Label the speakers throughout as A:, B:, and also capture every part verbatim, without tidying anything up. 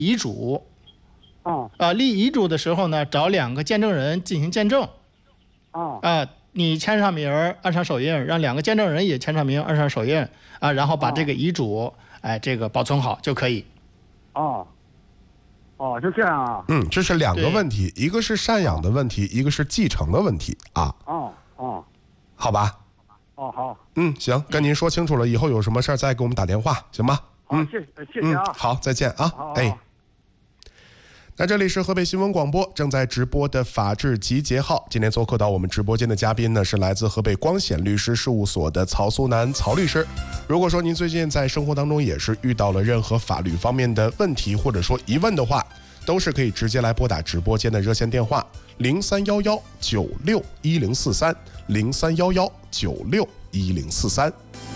A: 遗嘱。
B: 哦。
A: 啊，立遗嘱的时候呢，找两个见证人进行见证。
B: 哦。
A: 啊，你签上名，按上手印，让两个见证人也签上名，按上手印。啊，然后把这个遗嘱，哎，这个保存好就可以。
B: 哦。哦，就这样啊。
C: 嗯，这是两个问题，一个是赡养的问题，一个是继承的问题啊。
B: 哦哦，
C: 好吧。
B: 哦好。
C: 嗯，行，跟您说清楚了，以后有什么事儿再给我们打电话，行吗？
B: 嗯，谢谢谢啊、
C: 嗯。好，再见啊。
B: 好
C: 哎。那这里是河北新闻广播正在直播的法治集结号，今天做客到我们直播间的嘉宾呢是来自河北光显律师事务所的曹苏南曹律师。如果说您最近在生活当中也是遇到了任何法律方面的问题或者说疑问的话，都是可以直接来拨打直播间的热线电话零三幺幺九六一零四三零三幺幺九六一零四三。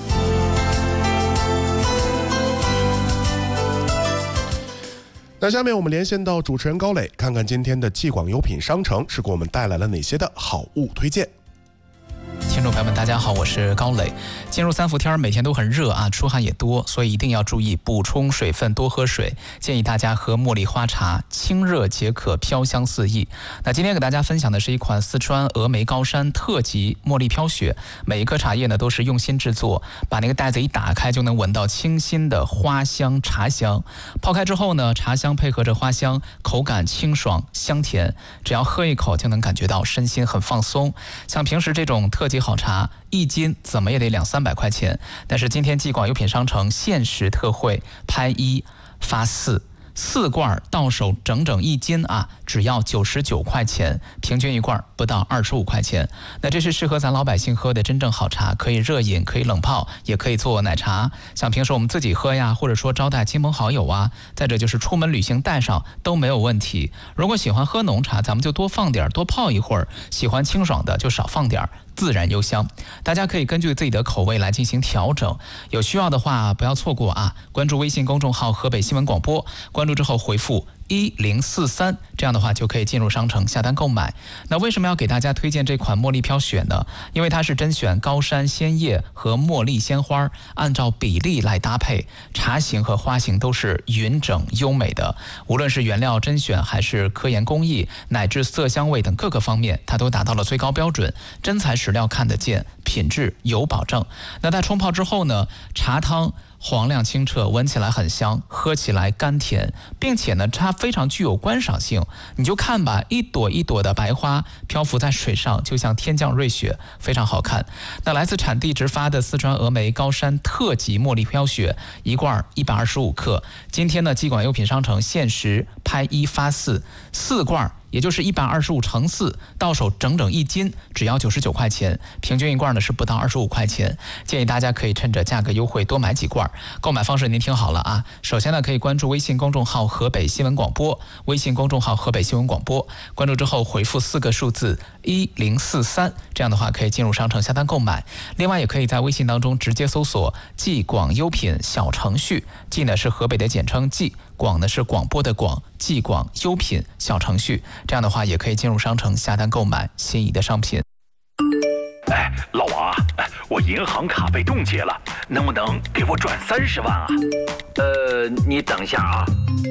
C: 那下面我们连线到主持人高磊，看看今天的继广优品商城是给我们带来了哪些的好物推荐。
D: 听众朋友们大家好，我是高磊。进入三伏天，每天都很热啊，出汗也多，所以一定要注意补充水分，多喝水。建议大家喝茉莉花茶，清热解渴，飘香四溢。那今天给大家分享的是一款四川峨眉高山特级茉莉飘雪，每一颗茶叶呢都是用心制作，把那个袋子一打开就能闻到清新的花香茶香。泡开之后呢，茶香配合着花香，口感清爽香甜，只要喝一口就能感觉到身心很放松。像平时这种特级好茶一斤怎么也得两三百块钱，但是今天继广优品商城限时特惠，拍一发四，四罐到手整整一斤啊，只要九十九块钱，平均一罐不到二十五块钱。那这是适合咱老百姓喝的真正好茶，可以热饮，可以冷泡，也可以做奶茶。像平时我们自己喝呀，或者说招待亲朋好友啊，再者就是出门旅行带上都没有问题。如果喜欢喝浓茶，咱们就多放点，多泡一会儿；喜欢清爽的就少放点，自然幽香。大家可以根据自己的口味来进行调整，有需要的话不要错过啊！关注微信公众号河北新闻广播，关注之后回复一零四三，这样的话就可以进入商城下单购买。那为什么要给大家推荐这款茉莉飘雪呢？因为它是甄选高山鲜叶和茉莉鲜花，按照比例来搭配，茶型和花型都是匀整优美的。无论是原料甄选还是科研工艺，乃至色香味等各个方面，它都达到了最高标准，真材实料看得见，品质有保证。那在冲泡之后呢，茶汤黄亮清澈，闻起来很香，喝起来甘甜，并且呢它非常具有观赏性。你就看吧，一朵一朵的白花漂浮在水上，就像天降瑞雪，非常好看。那来自产地直发的四川峨眉高山特级茉莉飘雪，一罐一百二十五克。今天呢，继广优品商城限时拍一发四，四罐也就是一百二十五乘四，到手整整一斤，只要九十九块钱，平均一罐呢是不到二十五块钱。建议大家可以趁着价格优惠多买几罐。购买方式您听好了啊，首先呢可以关注微信公众号河北新闻广播，微信公众号河北新闻广播，关注之后回复四个数字一零四三，这样的话可以进入商城下单购买。另外也可以在微信当中直接搜索继广优品小程序，继呢是河北的简称继，广呢是广播的广，继广优品小程序，这样的话也可以进入商城下单购买心仪的商品。
E: 哎，老王啊，我银行卡被冻结了，能不能给我转三十万啊？
F: 呃，你等一下啊。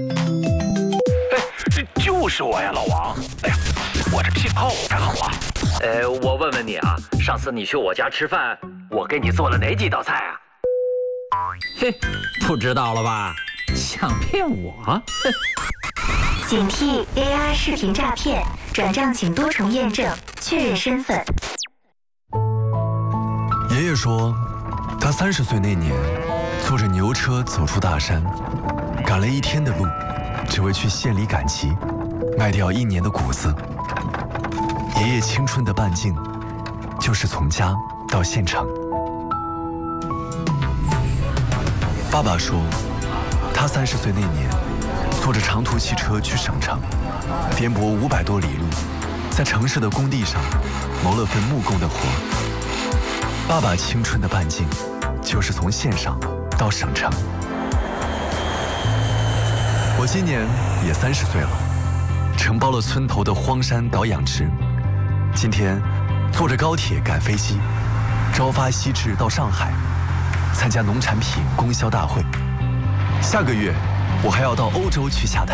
E: 哎，就是我呀，老王。哎呀，我这信号不太好啊。
F: 呃，我问问你啊，上次你去我家吃饭，我给你做了哪几道菜啊？嘿，不知道了吧？想骗我？
G: 警惕 A I 视频诈骗，转账请多重验证，确认身份。
H: 爷爷说，他三十岁那年，坐着牛车走出大山，赶了一天的路，只为去县里赶集，卖掉一年的谷子。爷爷青春的半径，就是从家到县城。爸爸说，他三十岁那年，坐着长途汽车去省城，颠簸五百多里路，在城市的工地上谋了份木工的活。爸爸青春的半径，就是从县上到省城。我今年也三十岁了，承包了村头的荒山岛养殖。今天坐着高铁赶飞机，朝发夕至到上海，参加农产品供销大会。下个月我还要到欧洲去下蛋。